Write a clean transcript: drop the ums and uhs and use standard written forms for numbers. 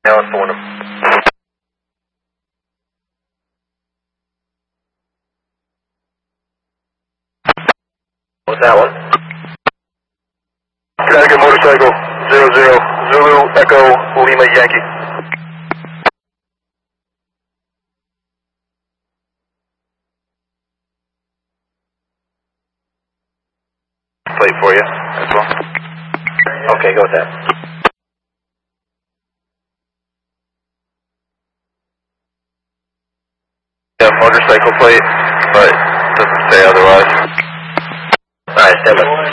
Alan Fornham. What's that one? Connecticut motorcycle, 00, Zulu, Echo, Lima, Yankee. Plate for you, as well. Okay, go with that. Yeah, motorcycle plate, but doesn't say otherwise. Alright, stand by.